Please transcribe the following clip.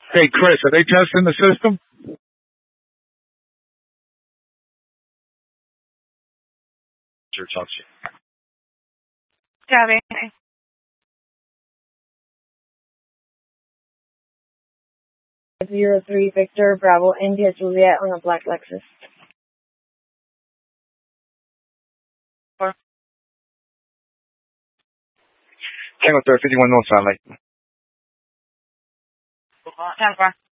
Hey, Chris, are they testing the system? Sure, talk to you. Gabby. 03 Victor Bravo India Juliet on a black Lexus. Tango 351 North Side Lake. 10-4.